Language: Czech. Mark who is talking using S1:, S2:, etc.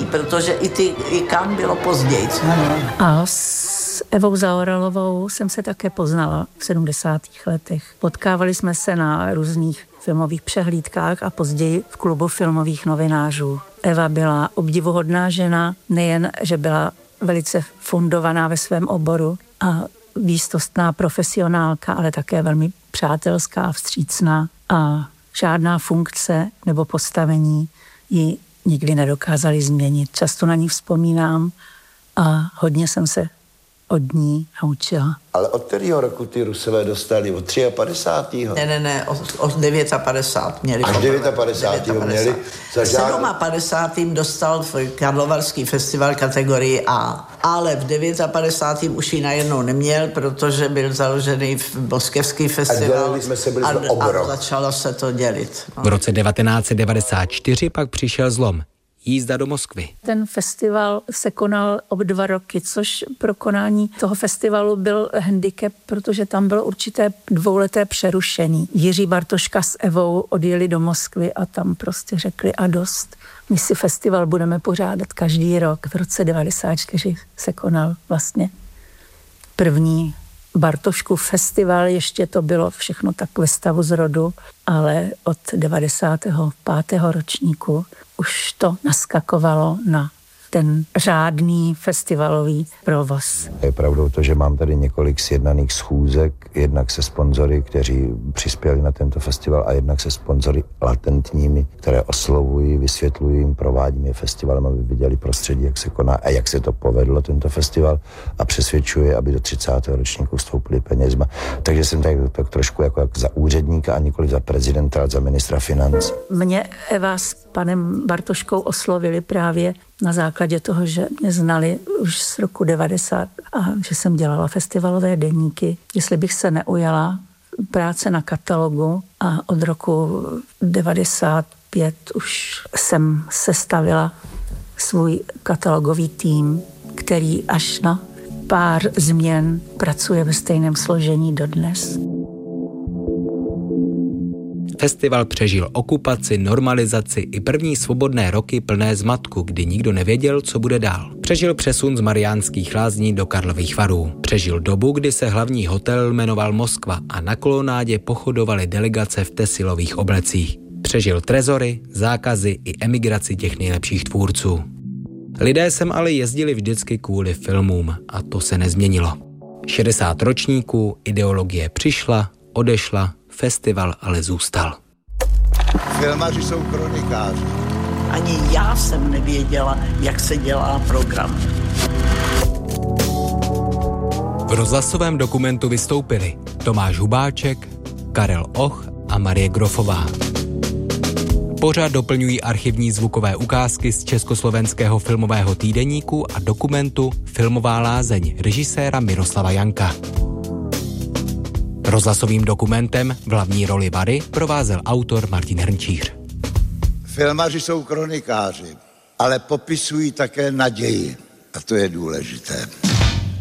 S1: protože i Kam bylo později.
S2: A s Evou Zaoralovou jsem se také poznala v 70. letech. Potkávali jsme se na různých filmových přehlídkách a později v klubu filmových novinářů. Eva byla obdivuhodná žena, nejen, že byla velice fundovaná ve svém oboru a výstostná profesionálka, ale také velmi přátelská a vstřícná a žádná funkce nebo postavení ji nikdy nedokázali změnit. Často na ní vzpomínám a hodně jsem se od ní naučila.
S3: Ale od kterého roku ty Rusové dostali? Od 53.
S1: Ne, od 59 měli.
S3: Až 59 měli.
S1: V 57. dostal Karlovarský festival kategorii A. Ale v 59. už ji najednou neměl, protože byl založený v Moskevský festival a začalo se to dělit.
S4: V roce 1994 pak přišel zlom. Jízda do Moskvy.
S2: Ten festival se konal o 2 roky, což pro konání toho festivalu byl handicap, protože tam bylo určité 2leté přerušení. Jiří Bartoška s Evou odjeli do Moskvy a tam prostě řekli a dost. My si festival budeme pořádat každý rok. V roce 94 se konal vlastně první Bartoškův festival, ještě to bylo všechno tak ve stavu zrodu, ale od 95. ročníku už to naskakovalo na ten řádný festivalový provoz.
S3: Je pravdou to, že mám tady několik sjednaných schůzek, jednak se sponzory, kteří přispěli na tento festival a jednak se sponzory latentními, které oslovují, vysvětlují jim, provádím je festivalem, aby viděli prostředí, jak se koná a jak se to povedlo, tento festival, a přesvědčuje, aby do 30. ročníku vstoupili penězma. Takže jsem tak trošku jako za úředníka a nikoli za prezidenta, ale za ministra financí.
S2: Mě Eva s panem Bartoškou oslovili právě na základě toho, že mě znali už z roku 90 a že jsem dělala festivalové deníky, jestli bych se neujala práce na katalogu, a od roku 95 už jsem sestavila svůj katalogový tým, který až na pár změn pracuje ve stejném složení dodnes.
S4: Festival přežil okupaci, normalizaci i první svobodné roky plné zmatku, kdy nikdo nevěděl, co bude dál. Přežil přesun z Mariánských Lázní do Karlových Varů. Přežil dobu, kdy se hlavní hotel jmenoval Moskva a na kolonádě pochodovaly delegace v tesilových oblecích. Přežil trezory, zákazy i emigraci těch nejlepších tvůrců. Lidé sem ale jezdili vždycky kvůli filmům a to se nezměnilo. 60 ročníků, ideologie přišla, odešla, festival ale zůstal.
S3: Filmaři jsou kronikáři.
S1: Ani já jsem nevěděla, jak se dělá program.
S4: V rozhlasovém dokumentu vystoupili Tomáš Hubáček, Karel Och a Marie Grofová. Pořad doplňují archivní zvukové ukázky z Československého filmového týdeníku a dokumentu Filmová lázeň režiséra Miroslava Janka. Rozhlasovým dokumentem v hlavní roli Vary provázel autor Martin Hrnčíř.
S3: Filmaři jsou kronikáři, ale popisují také naději. A to je důležité.